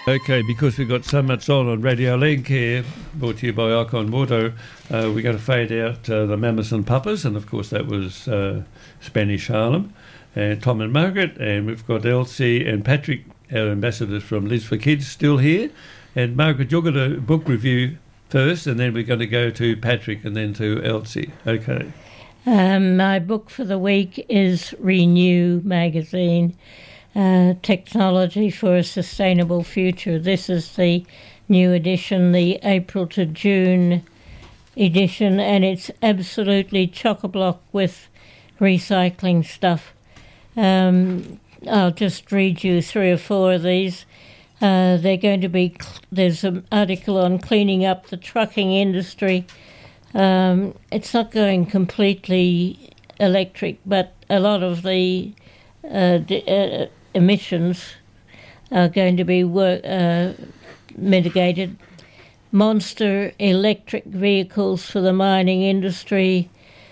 Okay, because we've got so much on Radio Link here, brought to you by Icon Water, we're going to fade out the Mamas and Papas, and of course that was Spanish Harlem, and Tom and Margaret, and we've got Elsie and Patrick, our ambassadors from Lids for Kids, still here. And Margaret, you've got a book review first, and then we're going to go to Patrick and then to Elsie. Okay. My book for the week is Renew magazine. Technology for a Sustainable Future. This is the new edition, the April to June edition, and it's absolutely chock-a-block with recycling stuff. I'll just read you 3 or 4 of these. They're going to be. There's an article on cleaning up the trucking industry. It's not going completely electric, but a lot of the emissions are going to be mitigated. Monster electric vehicles for the mining industry.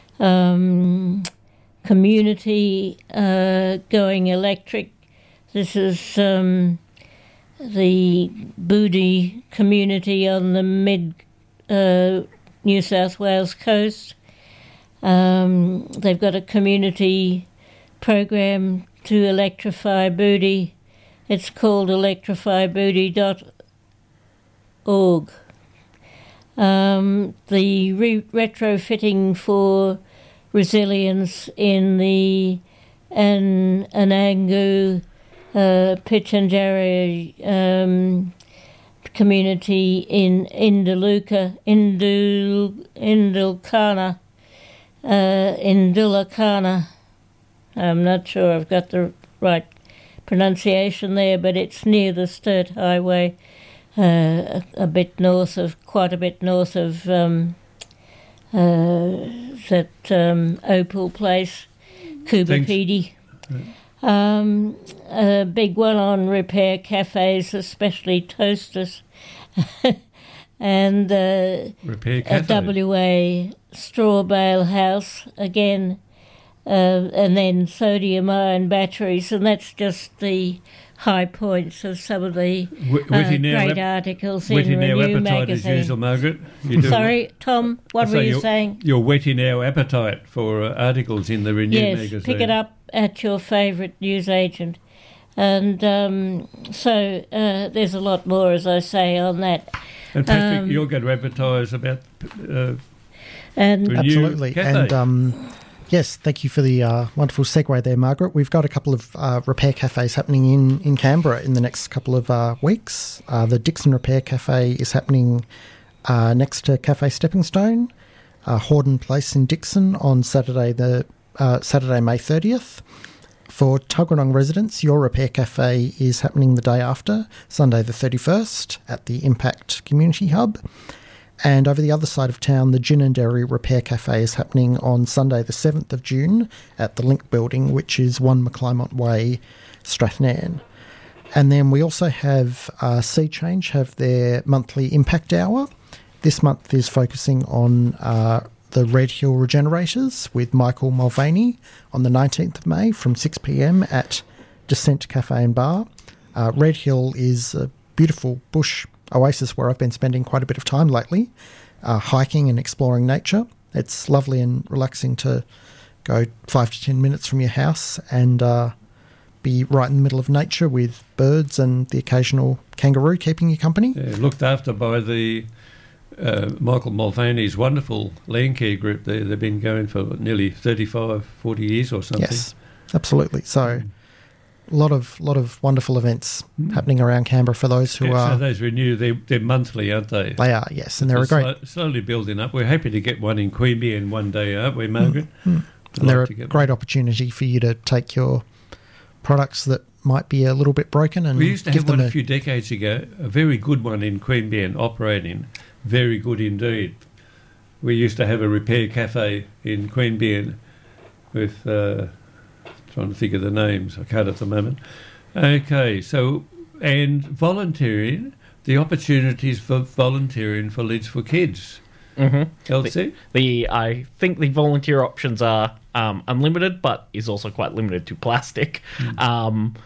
Community going electric. This is the Boody community on the mid New South Wales coast. They've got a community program to electrify Boody. It's called electrifyboody.org. The retrofitting for resilience in the Anangu Pitjantjatjara community in Indulakana. I'm not sure I've got the right pronunciation there, but it's near the Sturt Highway, quite a bit north of that Opal place, Kubapedi. A big one on repair cafes, especially toasters, and repair cafe. a WA straw bale house again. And then sodium-ion batteries, and that's just the high points of some of the great articles in Renew magazine. As usual, Margaret. Sorry, Tom, what were you saying? You're whetting our appetite for articles in the Renew magazine. Yes, pick it up at your favourite newsagent. And so there's a lot more, as I say, on that. And Patrick, you're going to advertise about Renew Absolutely. Cafe. And yes, thank you for the wonderful segue there, Margaret. We've got a couple of repair cafes happening in Canberra in the next couple of weeks. The Dixon Repair Cafe is happening next to Cafe Stepping Stone, Horden Place in Dixon on Saturday, May 30th. For Tuggeranong residents, your repair cafe is happening the day after, Sunday the 31st, at the Impact Community Hub. And over the other side of town, the Gin and Dairy Repair Cafe is happening on Sunday the 7th of June at the Link Building, which is 1 McClymont Way, Strathnairn. And then we also have Sea Change have their monthly Impact Hour. This month is focusing on the Red Hill Regenerators with Michael Mulvaney on the 19th of May from 6 p.m. at Descent Cafe and Bar. Red Hill is a beautiful bush oasis where I've been spending quite a bit of time lately, hiking and exploring nature. It's lovely and relaxing to go 5 to 10 minutes from your house and be right in the middle of nature with birds and the occasional kangaroo keeping you company. Yeah, looked after by the Michael Mulvaney's wonderful land care group. They've been going for nearly 35, 40 years or something. Yes, absolutely. So a lot of wonderful events happening around Canberra for those who are... So those Renew, they're monthly, aren't they? They are, yes, and they're a great... Slowly building up. We're happy to get one in Queanbeyan one day, aren't we, Margaret? And they're a great opportunity for you to take your products that might be a little bit broken and we used to give have them one a few decades ago, a very good one in Queanbeyan operating, very good indeed. We used to have a repair cafe in Queanbeyan with... trying to think of the names. I can't at the moment. Okay, so, and volunteering, the opportunities for volunteering for Lids for Kids. Mm-hmm. Elsie? I think the volunteer options are unlimited, but is also quite limited to plastic.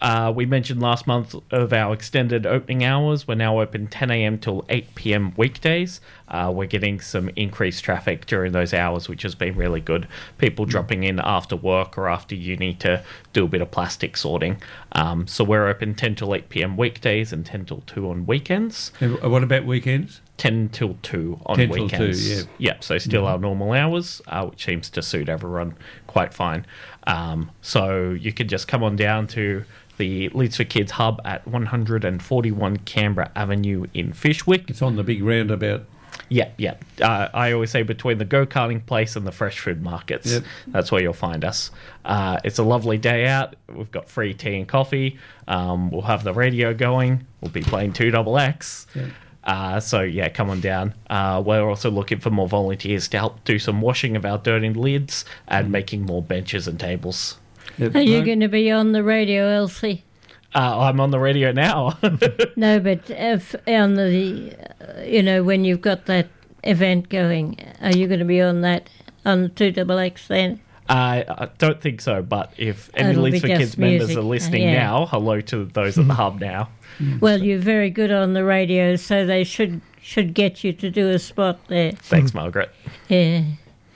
We mentioned last month of our extended opening hours. We're now open 10 a.m. till 8 p.m. weekdays. We're getting some increased traffic during those hours, which has been really good. People dropping in after work or after uni to do a bit of plastic sorting. So we're open 10 till 8 p.m. weekdays and 10 till 2 on weekends. And what about weekends? 10 till 2 on 10 weekends. till 2, yeah. Yep, so still our normal hours, which seems to suit everyone quite fine. So you can just come on down to the Leeds for Kids hub at 141 Canberra Avenue in Fyshwick. It's on the big roundabout. Yep. I always say between the go-karting place and the fresh food markets. Yep. That's where you'll find us. It's a lovely day out. We've got free tea and coffee. We'll have the radio going. We'll be playing 2XX. Yep. So, yeah, come on down. We're also looking for more volunteers to help do some washing of our dirty lids and making more benches and tables. Yep. Are you going to be on the radio, Elsie? I'm on the radio now. No, but if on the, when you've got that event going, are you going to be on that on 2XX then? I don't think so, but if any It'll Leeds be for just Kids members music. are listening Yeah. now, hello to those at the hub now. Well, you're very good on the radio, so they should get you to do a spot there. Thanks, Margaret. Yeah.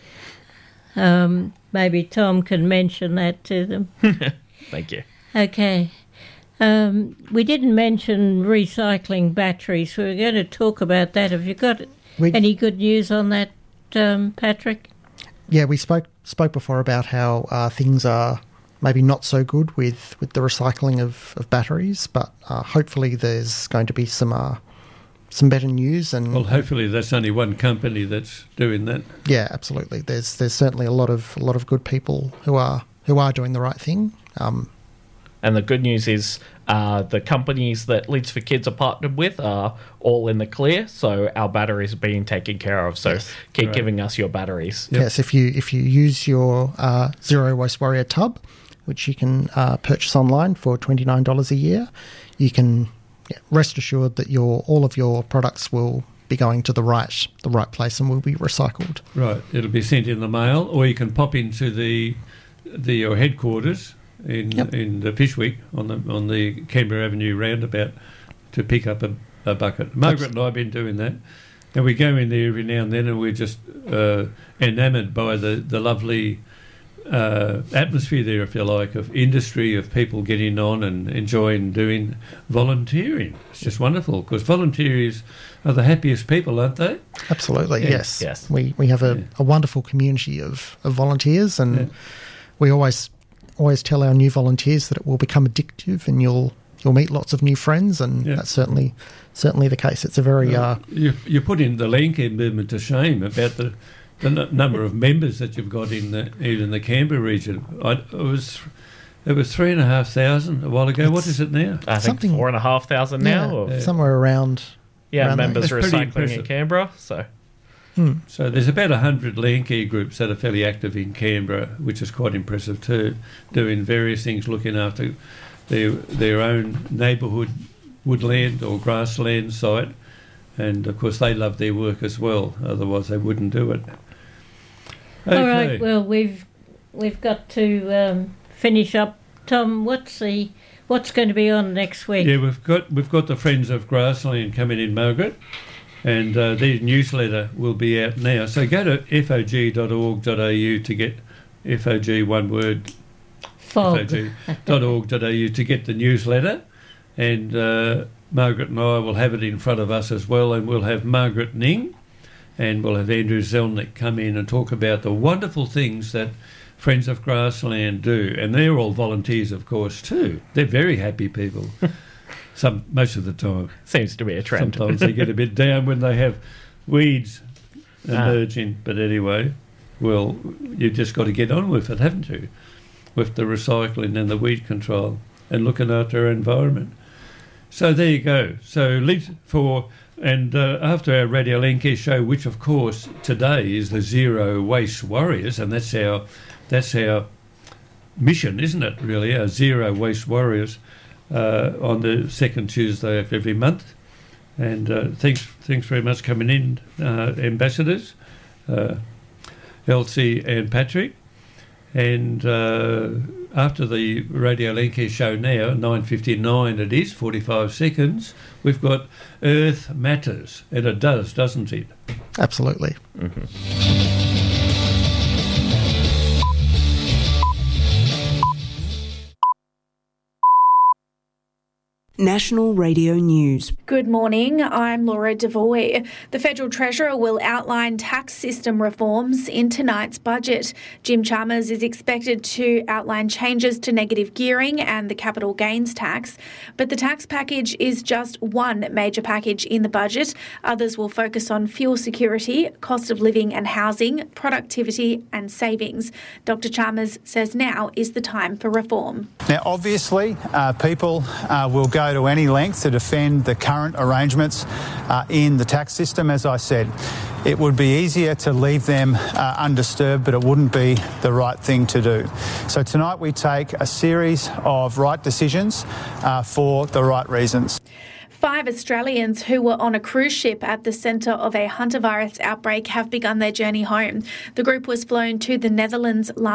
Maybe Tom can mention that to them. Thank you. Okay. We didn't mention recycling batteries. We were going to talk about that. Have you got any good news on that, Patrick? Yeah, we spoke before about how things are maybe not so good with the recycling of batteries, but hopefully there's going to be some better news. And Well, hopefully that's only one company that's doing that. yeah, absolutely. There's certainly a lot of good people who are doing the right thing. And the good news is the companies that Leeds for Kids are partnered with are all in the clear, so our batteries are being taken care of. So Yes. keep Right. giving us your batteries. Yep. Yes, if you use your Zero Waste Warrior tub, which you can purchase online for $29 a year, you can rest assured that all of your products will be going to the right place and will be recycled. Right. It'll be sent in the mail, or you can pop into your headquarters in the Fyshwick on the Canberra Avenue roundabout to pick up a bucket. Margaret and I have been doing that, and we go in there every now and then, and we're just enamoured by the lovely atmosphere there, if you like, of industry, of people getting on and enjoying doing volunteering. It's just wonderful, because volunteers are the happiest people, aren't they? Absolutely, Yeah. yes. Yes. We have a wonderful community of volunteers, and we always tell our new volunteers that it will become addictive, and you'll meet lots of new friends, and that's certainly the case. It's a very you put in the Landcare movement to shame about the number of members that you've got in the Canberra region. It was 3,500 a while ago. What is it now? I think Something- 4,500 now. Or, somewhere around. around members That's pretty recycling impressive. in Canberra. So So there's about 100 Landcare groups that are fairly active in Canberra, which is quite impressive too, doing various things, looking after their own neighbourhood woodland or grassland site. And, of course, they love their work as well, otherwise they wouldn't do it. Okay. All right. Well, we've got to finish up. Tom, what's going to be on next week? Yeah, we've got the Friends of Grassland coming in, Margaret, and their newsletter will be out now. So go to fog.org.au to get FOG, one word, Fog. fog.org.au to get the newsletter, and Margaret and I will have it in front of us as well, and we'll have Margaret Ning and we'll have Andrew Zelnick come in and talk about the wonderful things that Friends of Grassland do, and they're all volunteers, of course, too. They're very happy people. Most of the time. seems to be a trend. Sometimes they get a bit down when they have weeds emerging. But anyway, well, you've just got to get on with it, haven't you? With the recycling and the weed control and looking after our environment. So there you go. So after our Radio Landcare show, which of course today is the Zero Waste Warriors, and that's our mission, isn't it? Really, our Zero Waste Warriors. On the second Tuesday of every month, and thanks very much coming in, ambassadors, Elsie and Patrick, And after the Radio Link show now, 9:59 it is, 45 seconds, we've got Earth Matters. And it does, doesn't it? Absolutely. Mm-hmm. National Radio News. Good morning, I'm Laura Devoy. The Federal Treasurer will outline tax system reforms in tonight's budget. Jim Chalmers is expected to outline changes to negative gearing and the capital gains tax. But the tax package is just one major package in the budget. Others will focus on fuel security, cost of living and housing, productivity and savings. Dr Chalmers says now is the time for reform. Now, obviously, people will go to any length to defend the current arrangements in the tax system. As I said, it would be easier to leave them undisturbed, but it wouldn't be the right thing to do. So tonight we take a series of right decisions for the right reasons. 5 Australians who were on a cruise ship at the centre of a hantavirus outbreak have begun their journey home. The group was flown to the Netherlands last